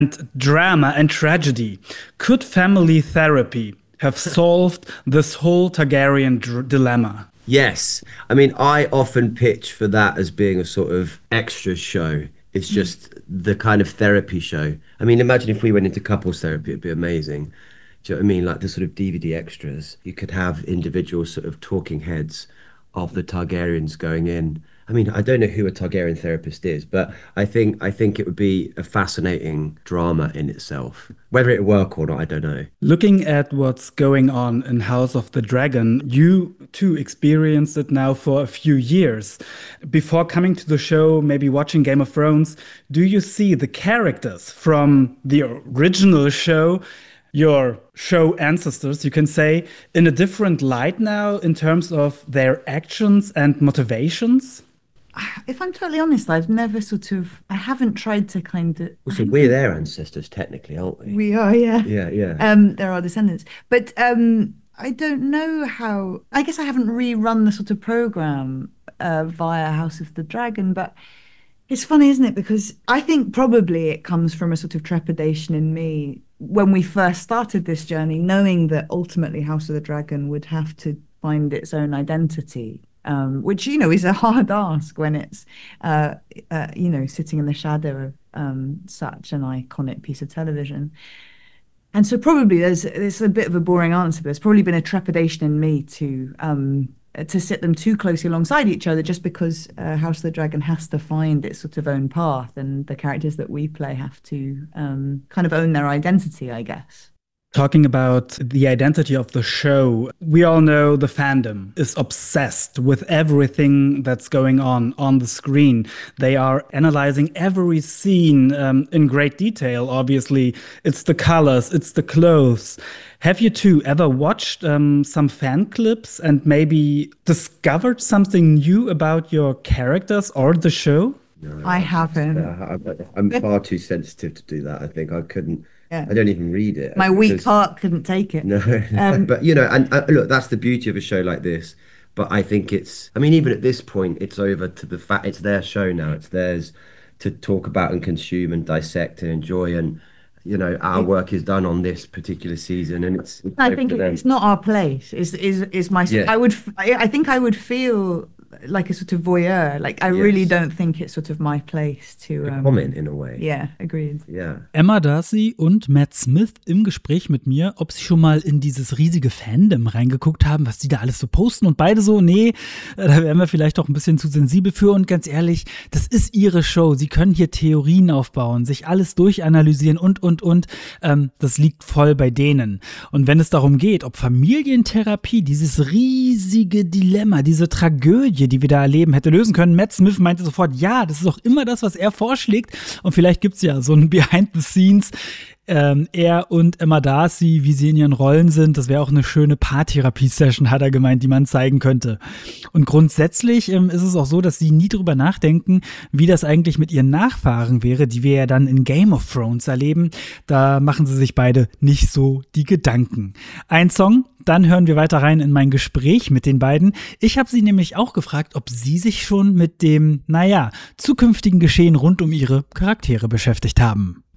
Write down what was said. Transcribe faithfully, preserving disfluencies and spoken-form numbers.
drama and tragedy. Could family therapy have solved this whole Targaryen dr- dilemma? Yes. I mean, I often pitch for that as being a sort of extra show. It's just the kind of therapy show. I mean, imagine if we went into couples therapy, it'd be amazing. Do you know what I mean? Like the sort of D V D extras. You could have individual sort of talking heads of the Targaryens going in. I mean, I don't know who a Targaryen therapist is, but I think I think it would be a fascinating drama in itself. Whether it work or not, I don't know. Looking at what's going on in House of the Dragon, you too experienced it now for a few years. Before coming to the show, maybe watching Game of Thrones, do you see the characters from the original show, your show ancestors, you can say, in a different light now in terms of their actions and motivations? If I'm totally honest, I've never sort of, I haven't tried to kind of... Well, so we're their ancestors, technically, aren't we? We are, yeah. Yeah, yeah. Um, they're our descendants. But um, I don't know how, I guess I haven't rerun the sort of program uh, via House of the Dragon, but it's funny, isn't it? Because I think probably it comes from a sort of trepidation in me when we first started this journey, knowing that ultimately House of the Dragon would have to find its own identity. Um, which, you know, is a hard ask when it's, uh, uh, you know, sitting in the shadow of um, such an iconic piece of television. And so probably there's, there's a bit of a boring answer, but there's probably been a trepidation in me to um, to sit them too closely alongside each other just because uh, House of the Dragon has to find its sort of own path and the characters that we play have to um, kind of own their identity, I guess. Talking about the identity of the show, we all know the fandom is obsessed with everything that's going on on the screen. They are analyzing every scene um, in great detail, obviously. It's the colors, it's the clothes. Have you two ever watched um, some fan clips and maybe discovered something new about your characters or the show? No, I haven't. Uh, I'm far too sensitive to do that. I think I couldn't. Yeah. I don't even read it. My because, weak heart couldn't take it. No, um, but you know, and uh, look, that's the beauty of a show like this. But I think it's, I mean, even at this point, it's over to the fact it's their show now. It's theirs to talk about and consume and dissect and enjoy. And, you know, our work is done on this particular season. And it's, it's I think it's not our place. Is is is my, yeah. I would, I, I think I would feel like a sort of voyeur. Like, I yes. really don't think it's sort of my place to um, comment in a way. Yeah, agreed. Yeah. Emma Darcy und Matt Smith im Gespräch mit mir, ob sie schon mal in dieses riesige Fandom reingeguckt haben, was die da alles so posten, und beide so, nee, da wären wir vielleicht doch ein bisschen zu sensibel für, und ganz ehrlich, das ist ihre Show. Sie können hier Theorien aufbauen, sich alles durchanalysieren und, und, und. Ähm, das liegt voll bei denen. Und wenn es darum geht, ob Familientherapie dieses riesige Dilemma, diese Tragödie, die wir da erleben, hätte lösen können. Matt Smith meinte sofort, ja, das ist auch immer das, was er vorschlägt. Und vielleicht gibt es ja so ein Behind the Scenes. Ähm, er und Emma Darcy, wie sie in ihren Rollen sind, das wäre auch eine schöne Paartherapie-Session, hat er gemeint, die man zeigen könnte. Und grundsätzlich ähm, ist es auch so, dass sie nie drüber nachdenken, wie das eigentlich mit ihren Nachfahren wäre, die wir ja dann in Game of Thrones erleben. Da machen sie sich beide nicht so die Gedanken. Ein Song, dann hören wir weiter rein in mein Gespräch mit den beiden. Ich habe sie nämlich auch gefragt, ob sie sich schon mit dem, naja, zukünftigen Geschehen rund um ihre Charaktere beschäftigt haben.